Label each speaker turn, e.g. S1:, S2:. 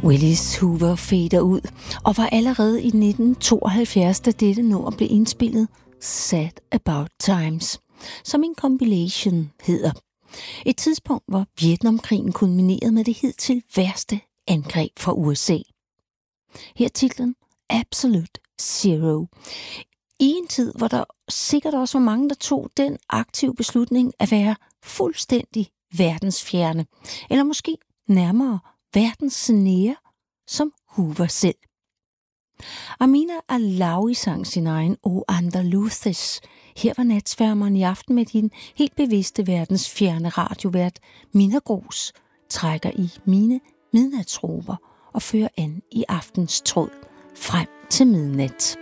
S1: Willis Hoover fader ud, og var allerede i 1972, da dette nummer blev indspillet, Sad About Times, som en compilation hedder. Et tidspunkt, hvor Vietnamkrigen kulminerede med det hidtil værste angreb fra USA. Her titlen Absolute Zero. I en tid, hvor der sikkert også var mange, der tog den aktive beslutning at være fuldstændig verdensfjerne, eller måske nærmere verdensnære, som Hoover selv. Amina Alawi sang sin egen O Andaluzes. Her var natsværmeren i aften med din helt bevidste verdensfjerne radiovært Mina Gros, trækker i mine midnatsråber og fører an i aftens tråd frem til midnat.